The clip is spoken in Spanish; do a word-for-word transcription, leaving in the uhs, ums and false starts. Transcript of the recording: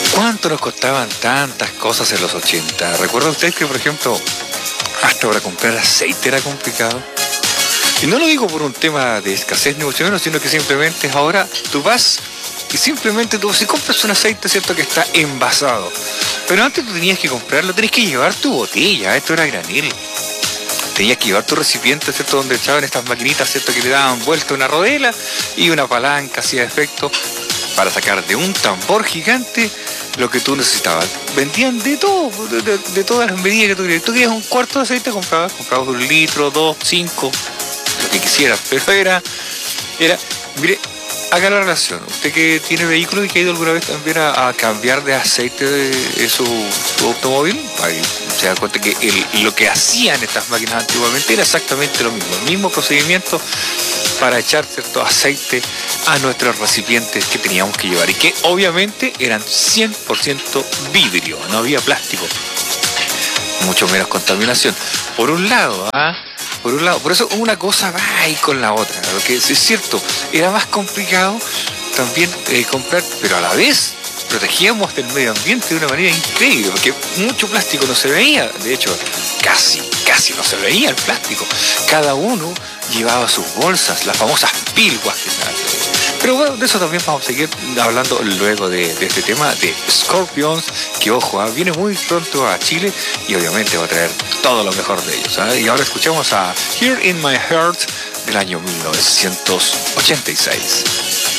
¿Cuánto nos costaban tantas cosas en los ochenta? ¿Recuerda usted que, por ejemplo, hasta para comprar aceite era complicado? Y no lo digo por un tema de escasez ni mucho menos, sino que simplemente ahora tú vas y simplemente tú, si compras un aceite, ¿cierto?, que está envasado. Pero antes tú tenías que comprarlo, tenías que llevar tu botella, esto era granel. Tenías que llevar tu recipiente, ¿cierto?, donde echaban estas maquinitas, ¿cierto?, que le daban vuelta una rodela y una palanca hacía efecto para sacar de un tambor gigante lo que tú necesitabas. Vendían de todo, de, de, de todas las medidas que tú querías. Tú querías un cuarto de aceite, comprabas, comprabas un litro, dos, cinco, lo que quisieras, pero era, era, mire, haga la relación. Usted que tiene vehículo y que ha ido alguna vez también a, a cambiar de aceite de, de su, su automóvil, ahí se da cuenta que el, lo que hacían estas máquinas antiguamente era exactamente lo mismo, el mismo procedimiento para echar cierto aceite a nuestros recipientes que teníamos que llevar y que obviamente eran cien por ciento vidrio, no había plástico, mucho menos contaminación. Por un lado, ¿ah? Por un lado, por eso una cosa va ahí con la otra, porque es cierto, era más complicado también eh, comprar, pero a la vez protegíamos del medio ambiente de una manera increíble, porque mucho plástico no se veía, de hecho, casi, casi no se veía el plástico. Cada uno llevaba sus bolsas, las famosas pilguas que tal. Pero bueno, de eso también vamos a seguir hablando luego de, de este tema de Scorpions, que ojo, ¿eh? Viene muy pronto a Chile y obviamente va a traer todo lo mejor de ellos, ¿eh? Y ahora escuchamos a Here in My Heart del año mil novecientos ochenta y seis.